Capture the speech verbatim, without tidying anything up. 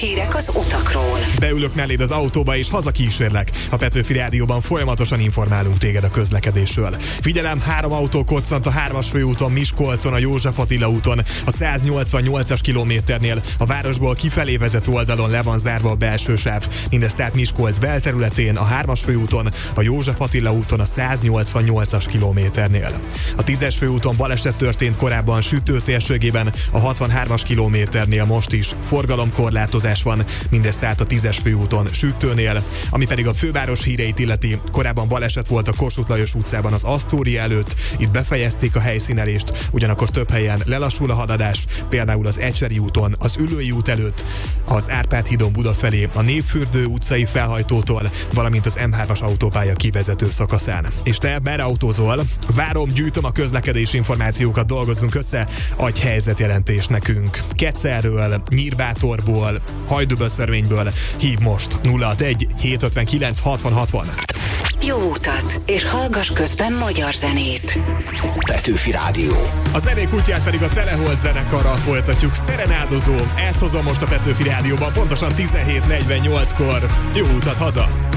Hírek az utakról. Beülök melléd az autóba és hazakísérlek. A Petőfi Rádióban folyamatosan informálunk téged a közlekedésről. Figyelem, három autó koccant a hármas főúton, Miskolcon, a József Attila úton, a száznyolcvannyolcas kilométernél, a városból kifelé vezető oldalon le van zárva a belső sáv. Mindez tehát Miskolc belterületén, a hármas főúton, a József Attila úton, a száznyolcvannyolcas kilométernél. A tízes főúton baleset történt korábban Sütő térségében, a hatvanhármas kilométernél most is forgalomkorlátozás van, mindez tehát a tízes főúton Sütőnél, ami pedig a főváros híreit illeti. Korábban baleset volt a Kossuth Lajos utcában az Asztória előtt, itt befejezték a helyszínelést, ugyanakkor több helyen lelassul a haladás, például az Ecseri úton, az Üllői út előtt, az Árpád hídon Buda felé, a Népfürdő utcai felhajtótól, valamint az em hármas autópálya kivezető szakaszán. És te merre autózol? Várom, gyűjtöm a közlekedési információkat, dolgozzunk össze, adj helyzetjelentés nekünk. Kecerről, Nyírbátorból, Hajdúböszörvényből hív most nulla hatvanegy hétszázötvenkilenc hatvan hatvan. Jó utat, és hallgass közben magyar zenét. Petőfi Rádió. A zenék útját pedig a Telehold zenekarral folytatjuk. Szerenádozó, ezt hozom most a Petőfi Rádióban pontosan tizenhét negyvennyolckor. Jó utat haza!